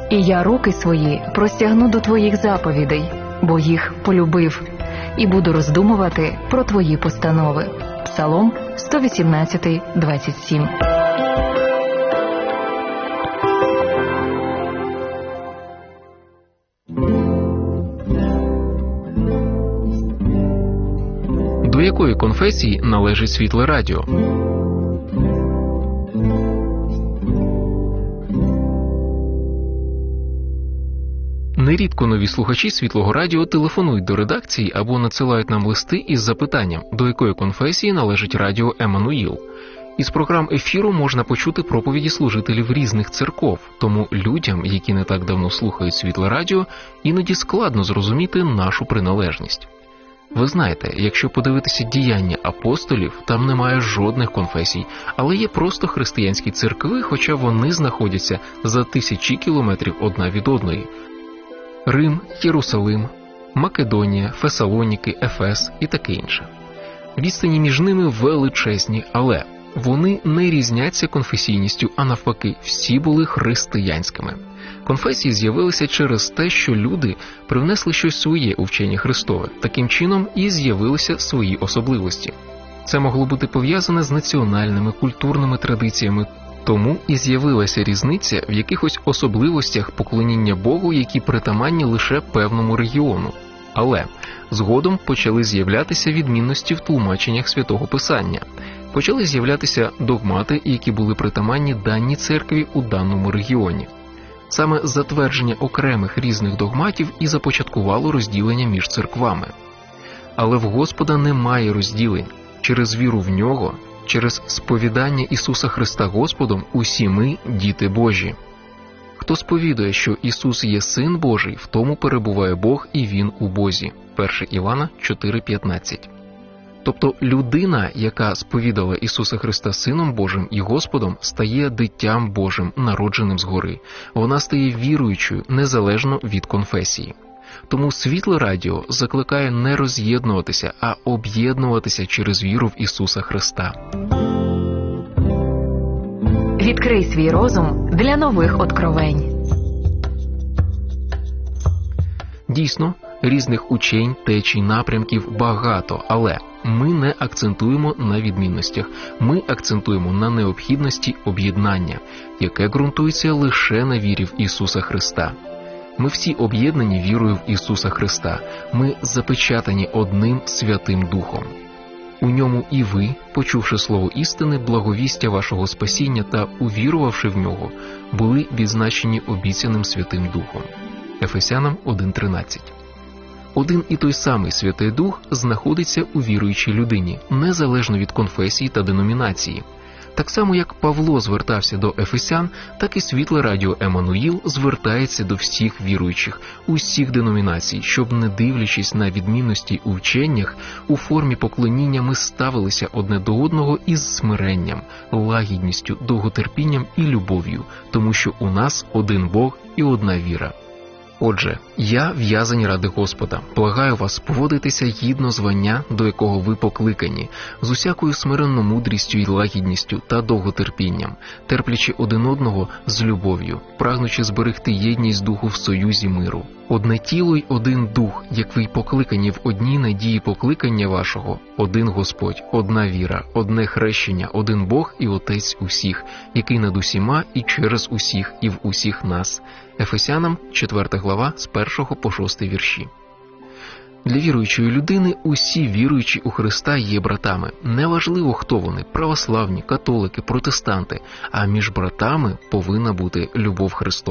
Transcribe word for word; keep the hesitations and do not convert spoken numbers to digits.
І я руки свої простягну до твоїх заповідей, бо їх полюбив, і буду роздумувати про твої постанови. Псалом сто вісімнадцять, двадцять сім. До якої конфесії належить Світле Радіо? Нерідко нові слухачі Світлого Радіо телефонують до редакції або надсилають нам листи із запитанням, до якої конфесії належить радіо «Еммануїл». Із програм ефіру можна почути проповіді служителів різних церков, тому людям, які не так давно слухають Світле Радіо, іноді складно зрозуміти нашу приналежність. Ви знаєте, якщо подивитися діяння апостолів, там немає жодних конфесій, але є просто християнські церкви, хоча вони знаходяться за тисячі кілометрів одна від одної. Рим, Єрусалим, Македонія, Фесалоніки, Ефес і таке інше. Відстані між ними величезні, але вони не різняться конфесійністю, а навпаки, всі були християнськими. Конфесії з'явилися через те, що люди привнесли щось своє у вчення Христове. Таким чином і з'явилися свої особливості. Це могло бути пов'язане з національними, культурними традиціями. Тому і з'явилася різниця в якихось особливостях поклоніння Богу, які притаманні лише певному регіону. Але згодом почали з'являтися відмінності в тлумаченнях Святого Писання. Почали з'являтися догмати, які були притаманні даній церкві у даному регіоні. Саме затвердження окремих різних догматів і започаткувало розділення між церквами. Але в Господа немає розділень. Через віру в Нього, через сповідання Ісуса Христа Господом усі ми – діти Божі. Хто сповідує, що Ісус є Син Божий, в тому перебуває Бог і Він у Бозі. перше Івана чотири п'ятнадцять. Тобто людина, яка сповідала Ісуса Христа Сином Божим і Господом, стає дитям Божим, народженим згори. Вона стає віруючою, незалежно від конфесії. Тому Світле Радіо закликає не роз'єднуватися, а об'єднуватися через віру в Ісуса Христа. Відкрий свій розум для нових откровень. Дійсно, різних учень, течій, напрямків багато, але ми не акцентуємо на відмінностях. Ми акцентуємо на необхідності об'єднання, яке ґрунтується лише на вірі в Ісуса Христа. Ми всі об'єднані вірою в Ісуса Христа. Ми запечатані одним Святим Духом. У ньому і ви, почувши слово істини, благовістя вашого спасіння та увірувавши в нього, були відзначені обіцяним Святим Духом. Ефесянам один тринадцять. Один і той самий Святий Дух знаходиться у віруючій людині, незалежно від конфесії та деномінації. Так само, як Павло звертався до ефесян, так і Світле Радіо «Еммануїл» звертається до всіх віруючих, усіх деномінацій, щоб, не дивлячись на відмінності у вченнях, у формі поклоніння ми ставилися одне до одного із смиренням, лагідністю, довготерпінням і любов'ю, тому що у нас один Бог і одна віра. Отже, я в'язань ради Господа. Благаю вас поводитися гідно звання, до якого ви покликані, з усякою смиренно-мудрістю й лагідністю та довготерпінням, терплячи один одного з любов'ю, прагнучи зберегти єдність духу в союзі миру. Одне тіло й один дух, як ви й покликані в одній надії покликання вашого, один Господь, одна віра, одне хрещення, один Бог і Отець усіх, який над усіма і через усіх і в усіх нас. Ефесянам четверта глава з першого по шостий вірші. Для віруючої людини усі віруючі у Христа є братами. Неважливо, хто вони – православні, католики, протестанти, а між братами повинна бути любов Христова.